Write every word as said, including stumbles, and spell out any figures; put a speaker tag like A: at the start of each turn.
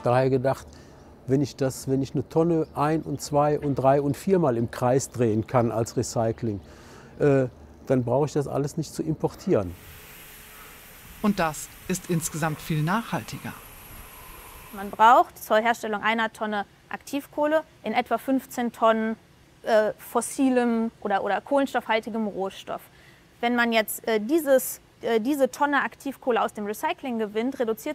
A: daher gedacht, wenn ich, das, wenn ich eine Tonne ein und zwei und drei und viermal im Kreis drehen kann als Recycling, äh, dann brauche ich das alles nicht zu importieren.
B: Und das ist insgesamt viel nachhaltiger.
C: Man braucht zur Herstellung einer Tonne Aktivkohle in etwa fünfzehn Tonnen äh, fossilem oder, oder kohlenstoffhaltigem Rohstoff. Wenn man jetzt äh, dieses, äh, diese Tonne Aktivkohle aus dem Recycling gewinnt, reduziert